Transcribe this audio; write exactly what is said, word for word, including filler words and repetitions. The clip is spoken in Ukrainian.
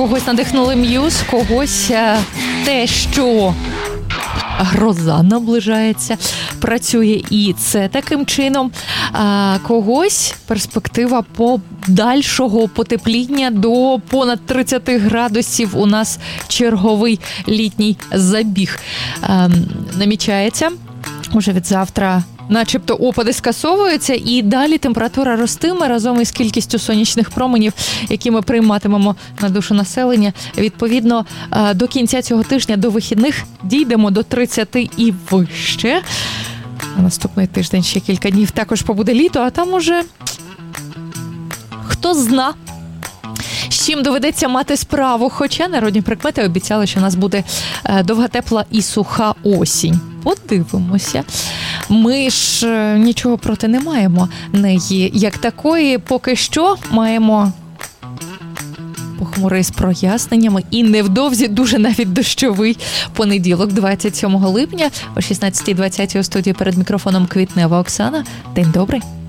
Когось надихнули М'юз, когось те, що гроза наближається, працює і це таким чином. А когось перспектива подальшого потепління до понад тридцять градусів. У нас черговий літній забіг а, намічається. Уже від завтра начебто опади скасовуються, і далі температура ростиме разом із кількістю сонячних променів, які ми прийматимемо на душу населення. Відповідно, до кінця цього тижня, до вихідних, дійдемо до тридцяти і вище. На наступний тиждень ще кілька днів також побуде літо, а там уже хто зна, з чим доведеться мати справу. Хоча народні прикмети обіцяли, що у нас буде довга, тепла і суха осінь. Подивимося. Ми ж нічого проти не маємо неї як такої. Поки що маємо похмурий з проясненнями і невдовзі дуже навіть дощовий понеділок, двадцять сьомого липня о шістнадцятій двадцять у студії перед мікрофоном Квітнева Оксана. День добрий.